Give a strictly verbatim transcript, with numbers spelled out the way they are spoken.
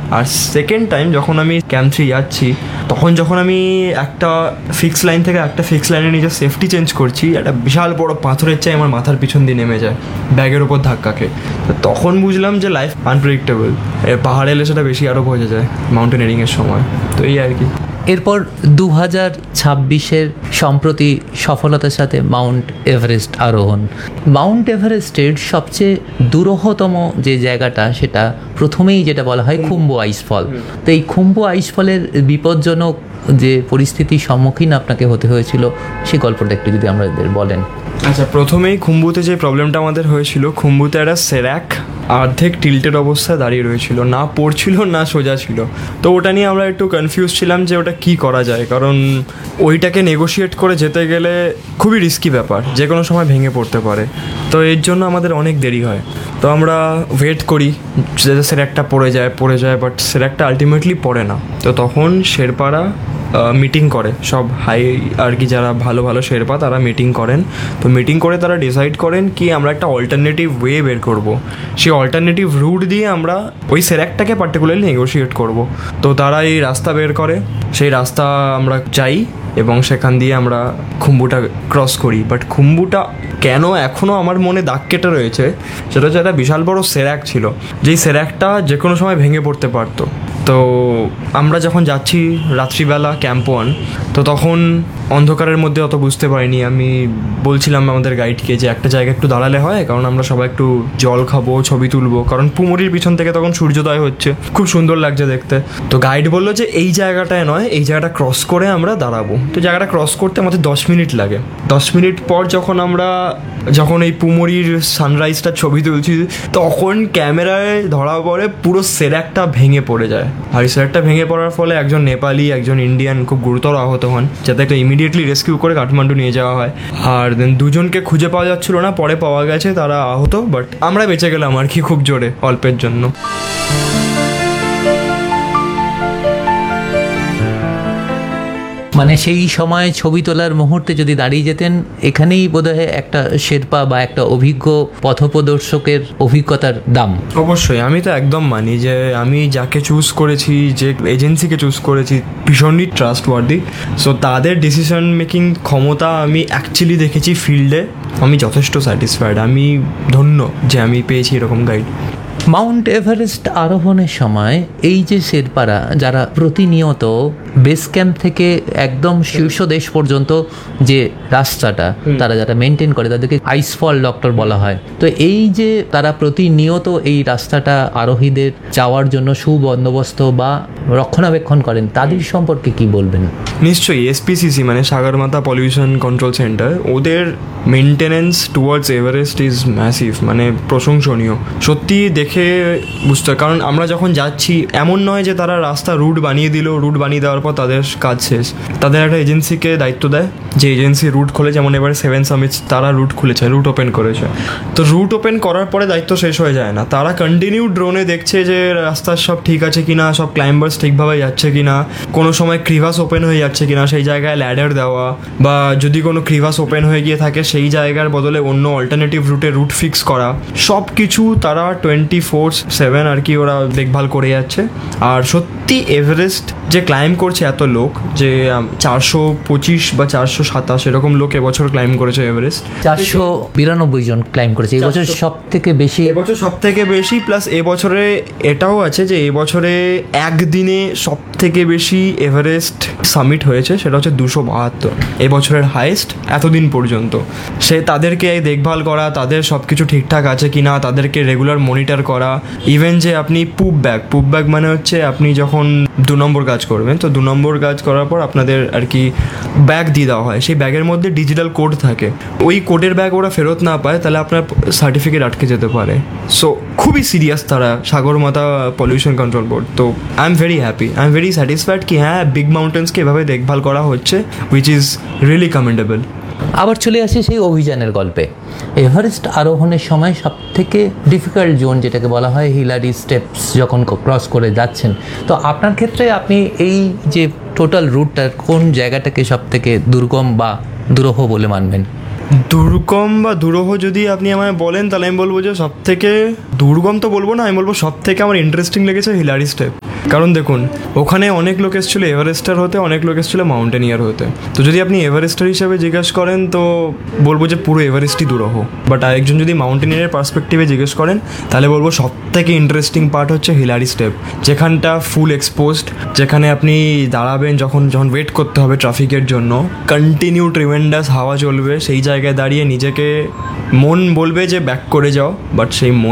আর second time যখন আমি camp three যাচ্ছি, তখন যখন আমি একটা ফিক্স লাইন থেকে একটা ফিক্স লাইনে নিজের সেফটি চেঞ্জ করছি, একটা বিশাল বড় পাথরের চাই আমার মাথার পিছন দিয়ে নেমে যায় ব্যাগের ওপর ধাক্কাকে। তো তখন বুঝলাম যে লাইফ আনপ্রেডিক্টেবল। পাহাড়ে এলে সেটা বেশি আরও বোঝা যায় মাউন্টেনিয়ারিংয়ের সময়। তো এই আর কি। এরপর দু হাজার ছাব্বিশের সম্প্রতি সফলতার সাথে মাউন্ট এভারেস্ট আরোহণ। মাউন্ট এভারেস্টের সবচেয়ে দুরূহতম যে জায়গাটা, সেটা প্রথমেই যেটা বলা হয় খুম্বু আইসফল। তো এই খুম্বু আইসফলের বিপজ্জনক যে পরিস্থিতির সম্মুখীন আপনাকে হতে হয়েছিল, সেই গল্পটা একটু যদি আমাদের বলেন। আচ্ছা, প্রথমেই খুম্বুতে যে প্রবলেমটা আমাদের হয়েছিল, খুম্বুতে একটা সেরাক অর্ধেক টিল্টেড অবস্থায় দাঁড়িয়ে রয়েছিল, না পড়ছিল না সোজা ছিল। তো ওটা নিয়ে আমরা একটু কনফিউজ ছিলাম যে ওটা কী করা যায়, কারণ ওইটাকে নেগোশিয়েট করে যেতে গেলে খুবই রিস্কি ব্যাপার, যে কোনো সময় ভেঙে পড়তে পারে। তো এর জন্য আমাদের অনেক দেরি হয়। তো আমরা ওয়েট করি যাতে সেরাকটা পড়ে যায় পড়ে যায় বাট সেরাকটা আলটিমেটলি পড়ে না। তো তখন শেরপারা মিটিং করে, সব হাই আর কি যারা ভালো ভালো শেরপা তারা মিটিং করেন। তো মিটিং করে তারা ডিসাইড করেন কি আমরা একটা অল্টারনেটিভ ওয়ে বের করব, সেই অল্টারনেটিভ রুট দিয়ে আমরা ওই সেরাকটাকে পার্টিকুলারলি নেগোশিয়েট করব। তো তারা এই রাস্তা বের করে, সেই রাস্তা আমরা যাই এবং সেখান দিয়ে আমরা খুম্বুটা ক্রস করি। বাট খুম্বুটা কেন এখনও আমার মনে দাগ কেটে রয়েছে, সেটা হচ্ছে একটা বিশাল বড় সেরাক ছিল, যেই সেরাকটা যে কোনো সময় ভেঙে পড়তে পারতো। তো আমরা যখন যাচ্ছি রাত্রিবেলা ক্যাম্প ওয়ান, তো তখন অন্ধকারের মধ্যে অত বুঝতে পারিনি। আমি বলছিলাম আমাদের গাইডকে যে একটা জায়গা একটু দাঁড়ালে হয়, কারণ আমরা সবাই একটু জল খাবো, ছবি তুলবো, কারণ পুমরির পিছন থেকে তখন সূর্যোদয় হচ্ছে, খুব সুন্দর লাগছে দেখতে। তো গাইড বললো যে এই জায়গাটায় নয়, এই জায়গাটা ক্রস করে আমরা দাঁড়াবো। তো জায়গাটা ক্রস করতে আমাদের দশ মিনিট লাগে। দশ মিনিট পর যখন আমরা যখন এই পুমরির সানরাইজটার ছবি তুলছি, তখন ক্যামেরায় ধরা পড়ে পুরো সেরাকটা ভেঙে পড়ে যায়। আর এই সেরাকটা ভেঙে পড়ার ফলে একজন নেপালি একজন ইন্ডিয়ান খুব গুরুতর আহত হন, যাতে একটা ইমিডিয়েটলি রেস্কিউ করে কাঠমান্ডু নিয়ে যাওয়া হয়। আর দেন দুজনকে খুঁজে পাওয়া যাচ্ছিল না, পরে পাওয়া গেছে, তারা আহত, বাট আমরা বেঁচে গেলাম আর কি, খুব জোরে অল্পের জন্য। মানে সেই সময় ছবি তোলার মুহূর্তে যদি দাঁড়িয়ে যেতেন, এখানেই বোধহয় একটা শেরপা বা একটা অভিজ্ঞ পথপ্রদর্শকের অভিজ্ঞতার দাম। অবশ্যই, আমি তো একদম মানি যে আমি যাকে চুজ করেছি, যে এজেন্সিকে চুজ করেছি, ভীষণই ট্রাস্টওয়ার্দি। সো তাদের ডিসিশন মেকিং ক্ষমতা আমি অ্যাকচুয়ালি দেখেছি ফিল্ডে। আমি যথেষ্ট স্যাটিসফাইড, আমি ধন্য যে আমি পেয়েছি এরকম গাইড। মাউন্ট এভারেস্ট আরোহণের সময় এই যে শেরপারা যারা প্রতিনিয়ত বেস ক্যাম্প থেকে একদম শীর্ষদেশ পর্যন্ত যে রাস্তাটা তারা যারা মেনটেন করে, তাদেরকে আইসফল ডক্টর বলা হয়। তো এই যে তারা প্রতিনিয়ত এই রাস্তাটা আরোহীদের যাওয়ার জন্য সুবন্দোবস্ত বা রক্ষণাবেক্ষণ করেন, তাদের সম্পর্কে কি বলবেন? নিশ্চয়ই, এসপিসিসি মানে সাগরমাথা পলিউশন কন্ট্রোল সেন্টার, ওদের maintenance towards Everest is massive, মানে প্রশংসনীয়। সত্যি দেখে বুঝতে হয়, কারণ আমরা যখন যাচ্ছি এমন নয় যে তারা রাস্তা রুট বানিয়ে দিল, রুট বানিয়ে দেওয়ার পর তাদের কাজ শেষ। তাদের একটা এজেন্সিকে দায়িত্ব দেয়, যে এজেন্সি রুট খোলে, যেমন এবার সেভেন সামিটস তারা রুট খুলেছে, রুট ওপেন করেছে। তো রুট ওপেন করার পরে দায়িত্ব শেষ হয়ে যায় না, তারা কন্টিনিউ ড্রোনে দেখছে যে রাস্তার সব ঠিক আছে কিনা, সব ক্লাইম্বার্স ঠিকভাবে যাচ্ছে কিনা, কোনো সময় ক্রিভাস ওপেন হয়ে যাচ্ছে কিনা, সেই জায়গায় ল্যাডার দেওয়া, বা যদি কোনো ক্রিভাস ওপেন হয়ে গিয়ে থাকে সেই জায়গার বদলে অন্য অল্টারনেটিভ রুটে রুট ফিক্স করা, সব কিছু তারা টোয়েন্টি ফোর সেভেন আর কি ওরা দেখভাল করে যাচ্ছে। আর সত্যি এভারেস্ট যে ক্লাইম্ব করছে এত লোক, যে চারশো পঁচিশ বা চারশো সাতাশ এরকম লোক এবছর ক্লাইম্ব করেছে এভারেস্ট। চারশো বিরানব্বই জন ক্লাইম্ব করেছে এবছর, সব থেকে বেশি এবছর সব থেকে বেশি। প্লাস এবছরে এটাও আছে যে এবছরে একদিনে সব থেকে বেশি এভারেস্ট সামিট হয়েছে, সেটা হচ্ছে দুশো বাহাত্তর, এবছরের হাইয়েস্ট এতদিন পর্যন্ত। সে তাদেরকে দেখভাল করা, তাদের সব কিছু ঠিকঠাক আছে কিনা, তাদেরকে রেগুলার মনিটর করা। ইভেন যে আপনি পুপ ব্যাগ, পুপ ব্যাগ মানে হচ্ছে আপনি যখন দু নম্বর কাজ করবেন, তো দু নম্বর কাজ করার পর আপনাদের আর কি ব্যাগ দিয়ে দেওয়া হয়, সেই ব্যাগের মধ্যে ডিজিটাল কোড থাকে, ওই কোডের ব্যাগ ওরা ফেরত না পায় তাহলে আপনার সার্টিফিকেট আটকে যেতে পারে। সো খুবই সিরিয়াস তারা, সাগরমাথা পলিউশন কন্ট্রোল বোর্ড। তো I am very happy, I am very satisfied কি হ্যাঁ, বিগ মাউন্টেন্সকে এভাবে দেখভাল করা হচ্ছে, উইচ ইজ রিয়েলি কমেন্ডেবল। আবার চলে আসে সেই অভিযানের গল্পে। এভারেস্ট আরোহণের সময় সব থেকে ডিফিকাল্ট জোন যেটাকে বলা হয় হিলারি স্টেপস যখন ক্রস করে যাচ্ছেন, তো আপনার ক্ষেত্রে আপনি এই যে টোটাল রুটটার কোন জায়গাটাকে সব থেকে দুর্গম বা দুরূহ বলে মানবেন? দুর্গম বা দুরূহ যদি আপনি আমায় বলেন, তাহলে আমি বলবো যে সব থেকে দুর্গম তো বলবো না, আমি বলবো সব থেকে আমার ইন্টারেস্টিং লেগেছে হিলারি স্টেপ। কারণ দেখুন ওখানে অনেক লোক এসেছিলো এভারেস্টার হতে, অনেক লোক এসেছিলো মাউন্টেনিয়ার হতে। তো যদি আপনি এভারেস্টার হিসাবে জিজ্ঞেস করেন তো বলবো যে পুরো এভারেস্টই দুরহ, বাট আরেকজন যদি মাউন্টেনিয়ারের পার্সপেক্টিভে জিজ্ঞেস করেন তাহলে বলবো সব থেকে ইন্টারেস্টিং পার্ট হচ্ছে হিলারি স্টেপ, যেখানটা ফুল এক্সপোজড, যেখানে আপনি দাঁড়াবেন যখন যখন ওয়েট করতে হবে ট্রাফিকের জন্য, কন্টিনিউ ট্রিমেন্ডাস হাওয়া চলবে, সেই জায়গায় দাঁড়িয়ে নিজেকে মন বলবে যে ব্যাক করে যাও, বাট সেই মন